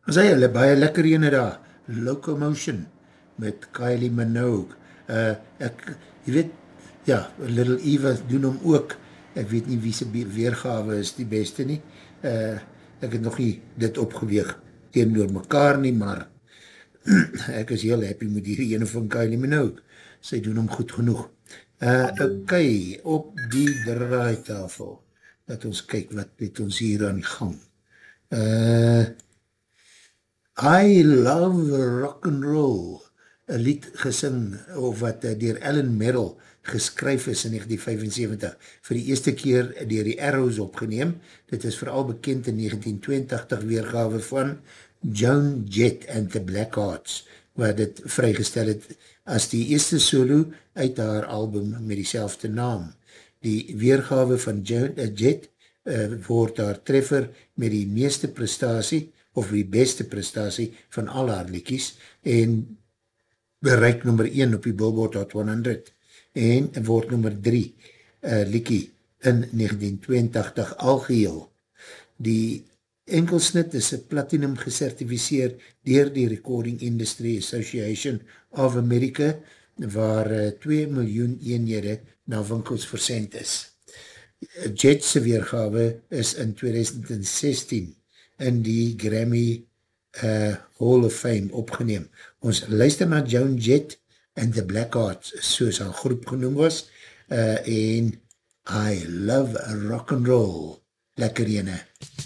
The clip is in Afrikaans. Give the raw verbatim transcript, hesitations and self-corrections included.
As hy hulle baie lekker ene daar, Locomotion, met Kylie Minogue. Uh, ek, jy weet, ja, Little Eva doen hom ook, ek weet nie wie sy weergawe is die beste nie, uh, ek het nog nie dit opgeweeg teenoor mekaar nie, maar ek is heel happy met die ene van Kylie Minogue, sy doen hom goed genoeg. Uh, ok, op die draaitafel, dat ons kyk wat met ons hier aan gang. Uh, I Love Rock and Roll, een lied gesing, of wat uh, dier Alan Merrill geskryf is in negentien vyfensewentig, vir die eerste keer dier die Arrows opgeneem. Dit is vooral bekend in negentien tweeëntachtig weergawe van Joan Jett and the Blackhearts, waar dit vrygestel het as die eerste solo uit haar album met diezelfde naam. Die weergawe van Joan Jett uh, word haar treffer met die meeste prestasie, of die beste prestasie van al haar liedjies, en bereik nummer een op die Billboard Hot honderd, en word nummer drie uh, liedjie in negentien tweeëntachtig algeheel. Die enkelsnit is een platinum gecertificeer dier die Recording Industry Association of America, waar uh, twee miljoen eenhede na winkels versend is. Jett's weergawe is in tweeduisend sestien in die Grammy uh, Hall of Fame opgeneem. Ons luister na Joan Jett and the Blackhearts, soos haar groep genoem was, uh, en I Love Rock and Roll. Lekker ene.